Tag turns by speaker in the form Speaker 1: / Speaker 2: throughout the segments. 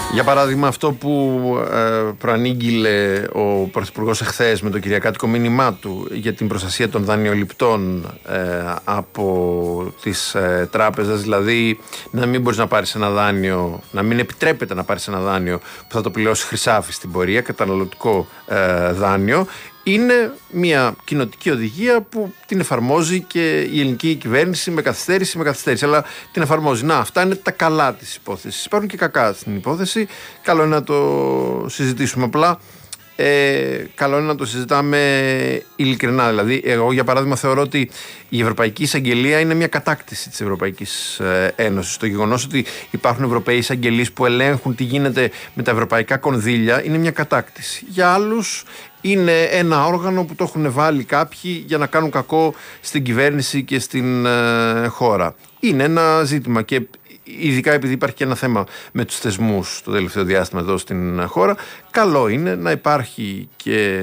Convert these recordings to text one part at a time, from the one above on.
Speaker 1: Για παράδειγμα, αυτό που προανήγγειλε ο Πρωθυπουργός εχθές με το κυριακάτικο μήνυμά του για την προστασία των δανειοληπτών από τις τράπεζες, δηλαδή να μην μπορείς να πάρεις ένα δάνειο, να μην επιτρέπεται να πάρεις ένα δάνειο που θα το πληρώσει χρυσάφι στην πορεία, καταναλωτικό δάνειο, είναι μια κοινοτική οδηγία που την εφαρμόζει και η ελληνική κυβέρνηση με καθυστέρηση, αλλά την εφαρμόζει. Να, αυτά είναι τα καλά της υπόθεσης. Υπάρχουν και κακά στην υπόθεση. Καλό είναι να το συζητήσουμε απλά. Καλό είναι να το συζητάμε ειλικρινά. Δηλαδή, εγώ για παράδειγμα θεωρώ ότι η Ευρωπαϊκή Εισαγγελία είναι μια κατάκτηση της Ευρωπαϊκής Ένωσης. Το γεγονός ότι υπάρχουν Ευρωπαίοι εισαγγελείς που ελέγχουν τι γίνεται με τα ευρωπαϊκά κονδύλια είναι μια κατάκτηση. Για άλλους είναι ένα όργανο που το έχουν βάλει κάποιοι για να κάνουν κακό στην κυβέρνηση και στην χώρα. Είναι ένα ζήτημα και ειδικά επειδή υπάρχει και ένα θέμα με τους θεσμούς το τελευταίο διάστημα εδώ στην χώρα, καλό είναι να υπάρχει και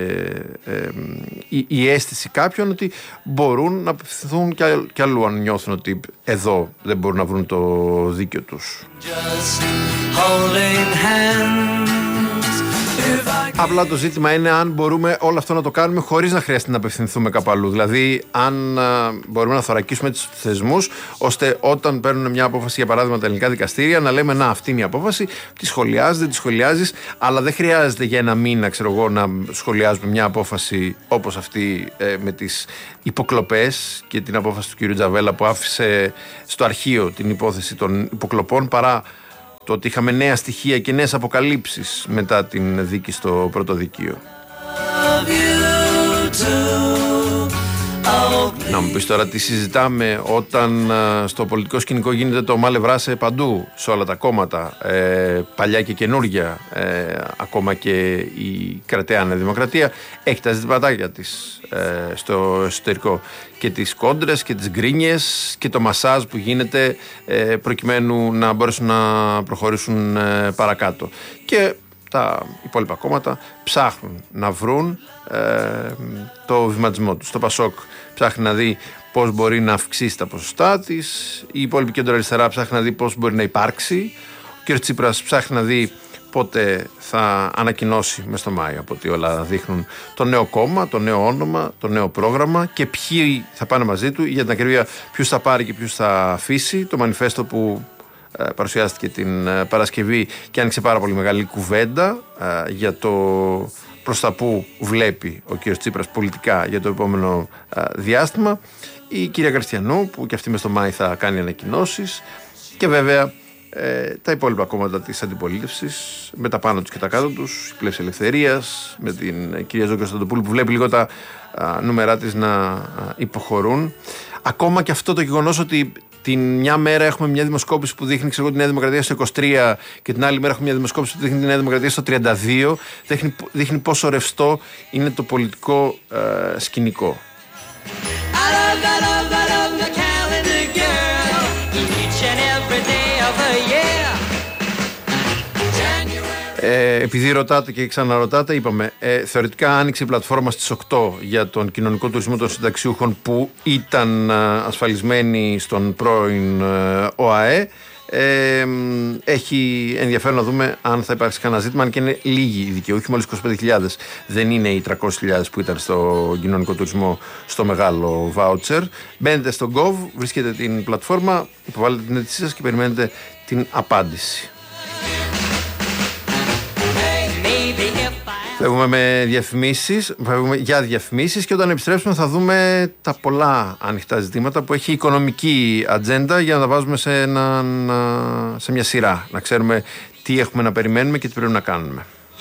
Speaker 1: η αίσθηση κάποιων ότι μπορούν να απευθυνθούν κι αλλού αν νιώθουν ότι εδώ δεν μπορούν να βρουν το δίκιο τους. Απλά το ζήτημα είναι αν μπορούμε όλο αυτό να το κάνουμε χωρίς να χρειαστεί να απευθυνθούμε κάπου αλλού. Δηλαδή, αν μπορούμε να θωρακίσουμε τους θεσμούς, ώστε όταν παίρνουν μια απόφαση, για παράδειγμα, τα ελληνικά δικαστήρια, να λέμε: να, αυτή είναι η απόφαση, τη σχολιάζεις, δεν τη σχολιάζεις, αλλά δεν χρειάζεται για ένα μήνα, ξέρω εγώ, να σχολιάζουμε μια απόφαση όπως αυτή με τις υποκλοπές και την απόφαση του κ. Τζαβέλα που άφησε στο αρχείο την υπόθεση των υποκλοπών, παρά το ότι είχαμε νέα στοιχεία και νέες αποκαλύψεις μετά την δίκη στο πρωτοδικείο. Να μου πεις τώρα τι συζητάμε όταν στο πολιτικό σκηνικό γίνεται το μάλε βράσε παντού, σε όλα τα κόμματα, παλιά και καινούργια, ακόμα και η κρατεά Νέα Δημοκρατία έχει τα ζητηματάκια της στο εσωτερικό και τις κόντρες και τις γκρίνιες και το μασάζ που γίνεται προκειμένου να μπορέσουν να προχωρήσουν παρακάτω. Και τα υπόλοιπα κόμματα ψάχνουν να βρουν το βηματισμό τους. Το Πασόκ ψάχνει να δει πώς μπορεί να αυξήσει τα ποσοστά της, η υπόλοιπη κέντρο-αριστερά ψάχνει να δει πώς μπορεί να υπάρξει, ο κ. Τσίπρας ψάχνει να δει πότε θα ανακοινώσει μες στο Μάιο, από ό,τι όλα δείχνουν, το νέο κόμμα, το νέο όνομα, το νέο πρόγραμμα και ποιοι θα πάνε μαζί του, για την ακρίβεια ποιους θα πάρει και ποιους θα αφήσει. Το μανιφέστο που παρουσιάστηκε την Παρασκευή και άνοιξε πάρα πολύ μεγάλη κουβέντα για το προς τα που βλέπει ο κ. Τσίπρας πολιτικά για το επόμενο διάστημα. Η κυρία Κριστιανού που και αυτή μες στο Μάη θα κάνει ανακοινώσεις και βέβαια τα υπόλοιπα κόμματα της αντιπολίτευσης με τα πάνω τους και τα κάτω τους, η Πλεύση Ελευθερίας με την κυρία Ζωή Κωνσταντοπούλου που βλέπει λίγο τα νούμερά της να υποχωρούν. Ακόμα και αυτό το γεγονός ότι την μια μέρα έχουμε μια δημοσκόπηση που δείχνει τη Νέα Δημοκρατία στο 23 και την άλλη μέρα έχουμε μια δημοσκόπηση που δείχνει τη Νέα Δημοκρατία στο 32, δείχνει πόσο ρευστό είναι το πολιτικό σκηνικό. Επειδή ρωτάτε και ξαναρωτάτε, είπαμε, θεωρητικά άνοιξε η πλατφόρμα στις 8 για τον κοινωνικό τουρισμό των συνταξιούχων που ήταν ασφαλισμένοι στον πρώην ΟΑΕ. Έχει ενδιαφέρον να δούμε αν θα υπάρξει κανένα ζήτημα, αν και είναι λίγοι οι δικαιούχοι, μόλις 25.000. Δεν είναι οι 300.000 που ήταν στο κοινωνικό τουρισμό στο μεγάλο βάουτσερ. Μπαίνετε στο Gov, βρίσκετε την πλατφόρμα, υποβάλλετε την αίτησή σας και περιμένετε την απάντηση. Φεύγουμε για διαφημίσεις και όταν επιστρέψουμε θα δούμε τα πολλά ανοιχτά ζητήματα που έχει η οικονομική ατζέντα για να τα βάζουμε σε μια σειρά, να ξέρουμε τι έχουμε να περιμένουμε και τι πρέπει να κάνουμε.